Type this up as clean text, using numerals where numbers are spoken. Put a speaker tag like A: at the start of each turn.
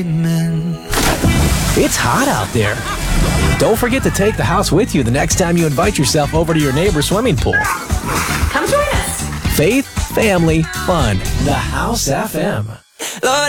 A: It's hot out there. Don't forget to take the house with you the next time you invite yourself over to your neighbor's swimming pool.
B: Come join us.
A: Faith, family, fun. The House FM.
C: Lord,